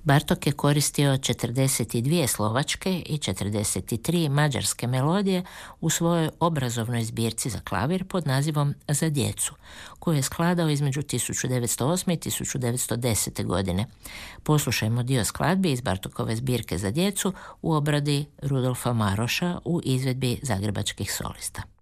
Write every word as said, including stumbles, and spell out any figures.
Bartok je koristio četrdeset dvije slovačke i četrdeset tri mađarske melodije u svojoj obrazovnoj zbirci za klavir pod nazivom Za djecu, koju je skladao između tisuću devetsto osme i tisuću devetsto desete godine. Poslušajmo dio skladbi iz Bartokove zbirke za djecu u obradi Rudolfa Maroša u izvedbi zagrebačkih solista.